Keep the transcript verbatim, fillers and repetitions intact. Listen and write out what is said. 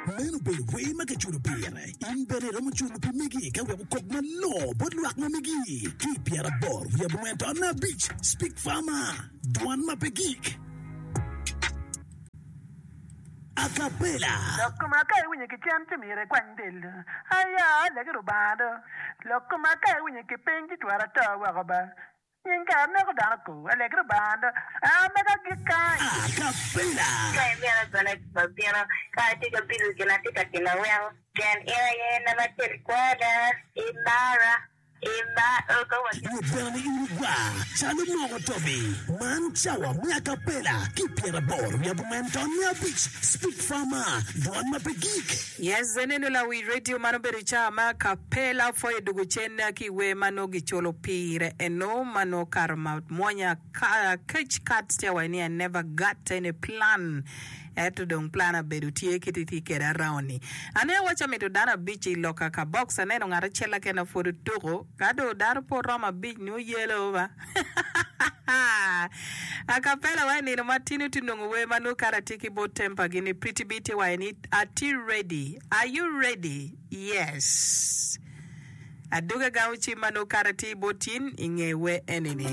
Meno be we make churu pire. Imbere romo churu pimigi ka we kok na lo bod luak na migi. Keep yara bor we went on a beach. Speak farmer. Duan mapegik. Acapella. Lokumaka when you can to me a quandil. Aya, like a bado. Lokumaka when you can paint it to a tower. You can never darko, a like a band. I'm a good kind. Acapella. I take a bill, can I take a killer well? Can I never take quarter in Mara? Udani Uruguay, Chalumo Toby, Manchawa, Acapella, keep your board, we have went on your beach, speak farmer, Duan Mapegik. Yes, Zenenula, we radio Manobericha, Macapella for Duguchena, Kiwe Manogi Cholo Pire, and no Mano Karma, Moya catch cats, and never got any plan. Eto don plana berutie kititi kera raoni. Ane wacha meto dana bichi loka ka box ane no ngara chela kena foru toko. Kado daro po roma beach no yellow over. Acapella wani no matinu tunungu we manu karatiki bo tempa gini pretty biti wani. Are you ready? Are you ready? Yes. Aduga gauchi manu karati botin ingewe enini.